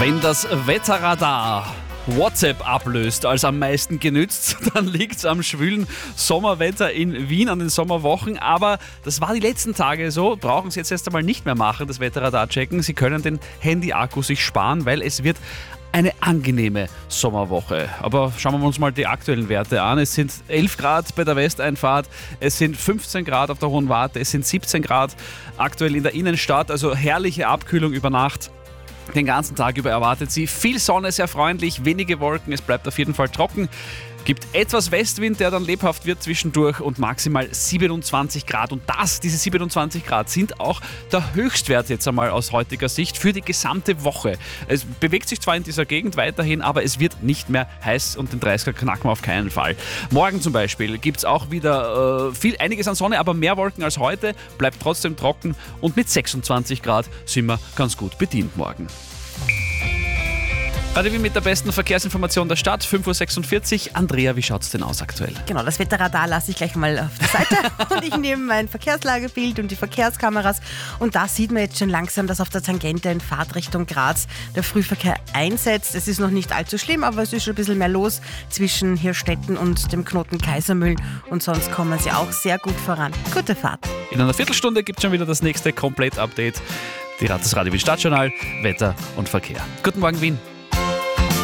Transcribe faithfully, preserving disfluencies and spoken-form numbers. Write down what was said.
Wenn das Wetterradar WhatsApp ablöst als am meisten genützt, dann liegt es am schwülen Sommerwetter in Wien an den Sommerwochen. Aber das war die letzten Tage so, brauchen Sie jetzt erst einmal nicht mehr machen, das Wetterradar checken. Sie können den Handy-Akku sich sparen, weil es wird eine angenehme Sommerwoche. Aber schauen wir uns mal die aktuellen Werte an. Es sind elf Grad bei der Westeinfahrt, es sind fünfzehn Grad auf der Hohen Warte, es sind siebzehn Grad aktuell in der Innenstadt, also herrliche Abkühlung über Nacht. Den ganzen Tag über erwartet Sie viel Sonne, sehr freundlich, wenige Wolken, es bleibt auf jeden Fall trocken. Gibt etwas Westwind, der dann lebhaft wird zwischendurch und maximal siebenundzwanzig Grad. Und das, diese siebenundzwanzig Grad, sind auch der Höchstwert jetzt einmal aus heutiger Sicht für die gesamte Woche. Es bewegt sich zwar in dieser Gegend weiterhin, aber es wird nicht mehr heiß und den dreißiger knacken wir auf keinen Fall. Morgen zum Beispiel gibt es auch wieder äh, viel, einiges an Sonne, aber mehr Wolken als heute, bleibt trotzdem trocken und mit sechsundzwanzig Grad sind wir ganz gut bedient morgen. Radio Wien mit der besten Verkehrsinformation der Stadt, fünf Uhr sechsundvierzig. Andrea, wie schaut es denn aus aktuell? Genau, das Wetterradar lasse ich gleich mal auf der Seite und ich nehme mein Verkehrslagebild und die Verkehrskameras und da sieht man jetzt schon langsam, dass auf der Tangente in Fahrtrichtung Graz der Frühverkehr einsetzt. Es ist noch nicht allzu schlimm, aber es ist schon ein bisschen mehr los zwischen Hirstetten und dem Knoten Kaisermühlen und sonst kommen sie auch sehr gut voran. Gute Fahrt. In einer Viertelstunde gibt es schon wieder das nächste Komplett-Update. Die Rat- das Radio Wien Stadtjournal, Wetter und Verkehr. Guten Morgen Wien.